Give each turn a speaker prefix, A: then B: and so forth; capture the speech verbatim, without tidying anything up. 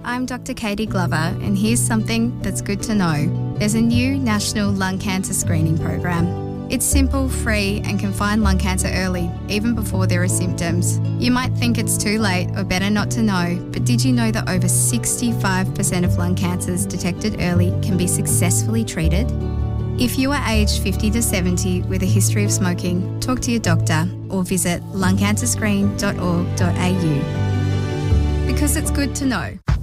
A: I'm Doctor Katie Glover, and here's something that's good to know. There's a new national lung cancer screening program. It's simple, free, and can find lung cancer early, even before there are symptoms. You might think it's too late or better not to know, but did you know that over sixty-five percent of lung cancers detected early can be successfully treated? If you are aged fifty to seventy with a history of smoking, talk to your doctor or visit lung cancer screen dot org dot a u. Because it's good to know.